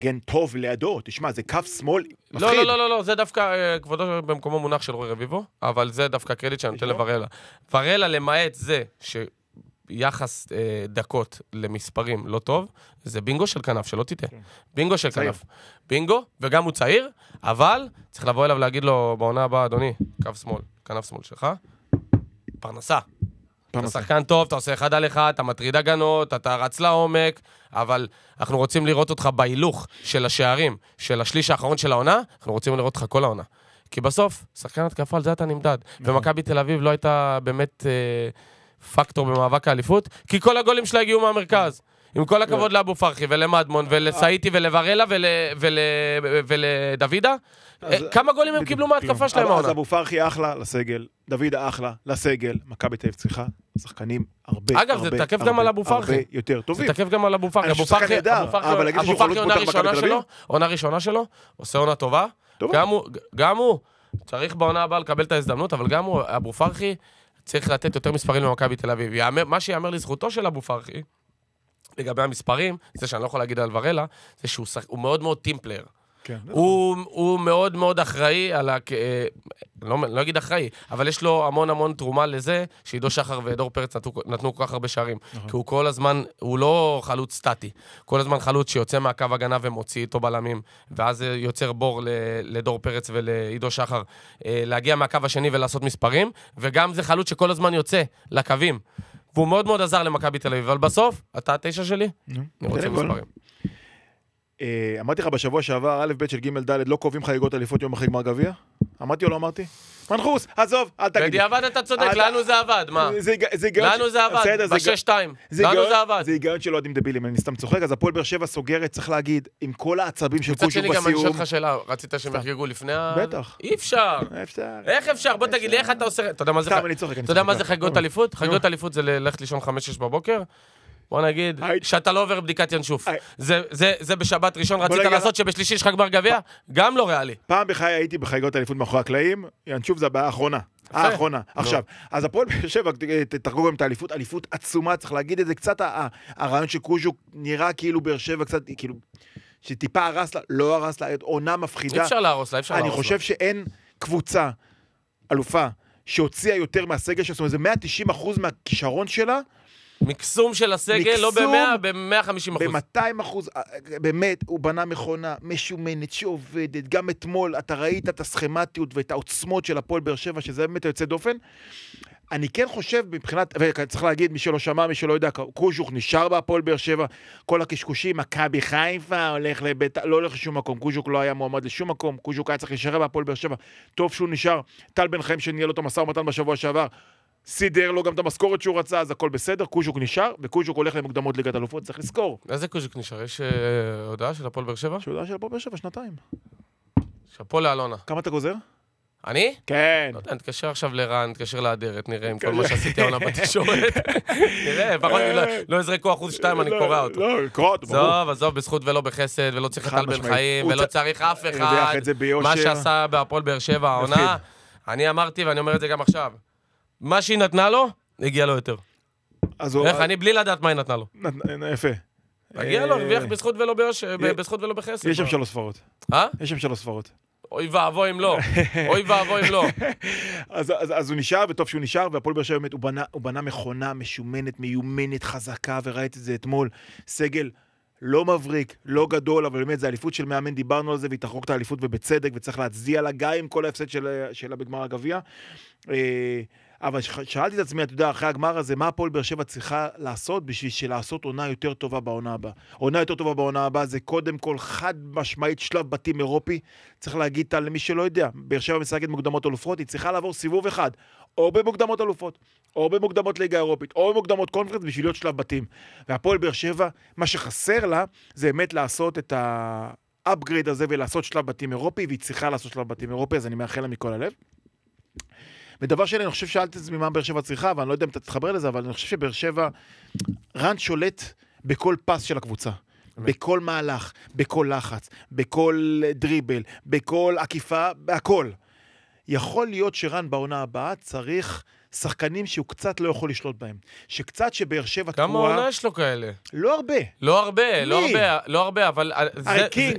מגן טוב לידו, תשמע, זה קו שמאל מפחיד. לא, זה דווקא כבודו במקומו מונח של רוי רביבו, אבל זה דווקא קרדיט שאני נותן לוורלה. ורלה למעט זה שיחס דקות למספרים לא טוב, זה בינגו של כנף, שלא תיתה. בינגו של כנף. בינגו, וגם הוא צעיר, אבל צריך לבוא אליו להגיד לו בעונה הבאה, אדוני, קו שמאל, כנף שמאל שלך, פרנסה. אתה שחקן טוב, אתה עושה אחד על אחד, אתה מטריד הגנות, אתה רץ לעומק, אבל אנחנו רוצים לראות אותך בהילוך של השערים, של השליש האחרון של העונה, אנחנו רוצים לראות אותך כל העונה. כי בסוף, שחקן התקפה, על זה אתה נמדד. ומכבי תל אביב לא הייתה באמת פקטור במאבק האליפות, כי כל הגולים שלה הגיעו מהמרכז. עם כל הכבוד לאבו פרחי ולמדמון ולסאיטי ולוורלה ולדוידה, כמה גולים הם קיבלו מההתקפה שלהם העונה? אז אבו פרחי אחלה לסגל, דוידה אחלה לסגל, מכבי תל אביב צריכה שחקנים הרבה, אגב, זה תקף גם על אבו פרחי. הרבה יותר טובים. זה תקף גם על אבו פרחי. אני חושב שחקן נהדר, אבל להגיד אבו פרחי עונה ראשונה שלו, עושה עונה טובה. גם הוא צריך בעונה הבאה לקבל את ההזדמנות, אבל גם הוא, אבו פרחי, צריך לתת יותר מספרים למכבי תל אביב. מה שיאמר לזכותו של אבו פרחי, לגבי המספרים, זה שאני לא יכול להגיד על ורלה, זה שהוא מאוד מאוד טימפלר. הוא מאוד מאוד אחראי על לא אגיד אחראי, אבל יש לו המון המון תרומה לזה, שעידו שחר ודור פרץ נתנו כל כך הרבה שערים. כי הוא כל הזמן, הוא לא חלוץ סטטי. כל הזמן חלוץ שיוצא מהקו הגנה ומוציא איתו בלמים, ואז יוצר בור לדור פרץ ולעידו שחר להגיע מהקו השני ולעשות מספרים, וגם זה חלוץ שכל הזמן יוצא לקווים. והוא מאוד מאוד עזר למכבי תל אביב, אבל בסוף, אתה התשע שלי, אני רוצה מספרים. אמרתי לך בשבוע שעבר, א' ב' של ג' ד' לא קובעים חגיגות אליפות יום אחרי גמר גביע? אמרתי או לא אמרתי? מנחוס, עזוב, אל תגיד. בדיעבד אתה צודק, לנו זה עבד, מה? לנו זה עבד, ב-6-2. לנו זה עבד. זה היגיון שלא יודעים דבילים, אני סתם צוחק, אז הפועל באר שבע סוגרת, צריך להגיד, עם כל העצבים של קוז'וק בסיום. מצד שני גם אני שואל לך שאלה, רצית שהם יחגגו לפני בטח. אי אפשר. איך אפשר? בוא תגיד לי, איך אתה עושה... אתה יודע מה זה חגיגות אליפות? חגיגות אליפות זה ללכת לישון 5-6 בבוקר. בוא נגיד, שאתה לא עובר בדיקת ינשוף. זה בשבת ראשון, רצית לעשות שבשלישי יש לך גמר גביע? גם לא ריאלי. פעם בחיי הייתי בחגיגות אליפות מאחורי הקלעים, ינשוף זה הבעיה האחרונה. האחרונה. עכשיו, אז הפועל באר שבע, תחגוג גם את האליפות, אליפות עצומה, צריך להגיד את זה, קצת הרעיון שקוז'וק נראה כאילו באר שבע, קצת כאילו, שטיפה הרס לה, לא הרס לה, עונה מפחידה. אי אפשר להרוס לה, אי אפשר להרוס לה. אני חושב שאין קבוצה, אלופה, שהוציאה יותר מהסגל, זאת אומרת, זה 190% מהכישרון שלה, מקסום של הסגל, לא ב-100, ב-150%. ב-200%, באמת, הוא בנה מכונה משומנת שעובדת. גם אתמול, אתה ראית את הסכמטיות ואת העוצמות של הפועל באר שבע, שזה באמת יוצא דופן. אני כן חושב, מבחינת, וצריך להגיד, מי שלא שמע, מי שלא יודע, קוז'וק נשאר בהפועל באר שבע, כל הקשקושים, מכבי חיפה, הולך לבית, לא הולך לשום מקום, קוז'וק לא היה מועמד לשום מקום, קוז'וק היה צריך להישאר בהפועל באר שבע. טוב שהוא נשאר, טל בן חיים שניהל אותו משא ומתן בשבוע שעבר, סידר לו גם את המשכורת שהוא רצה, אז הכל בסדר, קוז'וק נשאר, וקוז'וק הולך למוקדמות ליגת אלופות, צריך לזכור. איזה קוז'וק נשאר? יש הודעה של הפועל באר שבע? יש הודעה של הפועל באר שבע, 2 שאפו לאלונה. כמה אתה גוזר? אני? כן. לא יודע, נתקשר עכשיו לרן, נתקשר לאדרת, נראה עם כל מה שעשיתי העונה בתקשורת. נראה, פחות לא יזרקו 1-2, אני קורא אותו. לא, קורא אותו, ברור. עזוב, בזכות ולא בחסד, ולא צריך את טל בן חיים, ולא צריך אף אחד. מה שעשה בהפועל באר שבע העונה, אני אמרתי ואני אומר את זה גם עכשיו. מה שהיא נתנה לו, הגיע לו יותר. איך, אני בלי לדעת מה היא נתנה לו. יפה. הגיע לו, הרוויח בזכות ולא בחסד. יש שם 3 ספרות. יש שם 3 ספרות. אוי ואבוי אם לא. אוי ואבוי אם לא. אז הוא נשאר, וטוב שהוא נשאר, והפועל באר שבע באמת, הוא בנה מכונה משומנת, מיומנת, חזקה, וראית את זה אתמול. סגל לא מבריק, לא גדול, אבל באמת זה האליפות של מאמן, דיברנו על זה, והיא תחרוק את האליפות ובצדק, וצריך להצדיע לה גם עם כל ההפסד שלה בגמר הגביע. אבל שאלתי את עצמי, אתה יודע, אחרי הגמר הזה, מה הפועל באר שבע צריכה לעשות בשביל לעשות עונה יותר טובה בעונה הבאה? עונה יותר טובה בעונה הבאה זה קודם כל חד משמעית שלב בתים אירופי. צריך להגיד למי שלא יודע, באר שבע משחקת מוקדמות אלופות, היא צריכה לעבור סיבוב אחד, או במוקדמות אלופות, או במוקדמות ליגה אירופית, או במוקדמות קונפרנס בשביל להיות שלב בתים. והפועל באר שבע, מה שחסר לה, זה באמת לעשות את האפגרייד הזה ולעשות שלב בתים אירופי, והיא צריכה לעשות שלב בתים אירופי, אז אני מאחל לה מכל הלב. ודבר שני, אני חושב שאלת את זה ממה באר שבע צריכה, ואני לא יודע אם אתה תתחבר לזה, אבל אני חושב שבאר שבע, רן שולט בכל פס של הקבוצה. בכל מהלך, בכל לחץ, בכל דריבל, בכל עקיפה, בהכל. יכול להיות שרן בעונה הבאה צריך שחקנים שהוא קצת לא יכול לשלוט בהם. שקצת שבאר שבע תקועה... כמה עונה יש לו כאלה? לא הרבה. לא הרבה, אבל... הרי קינג,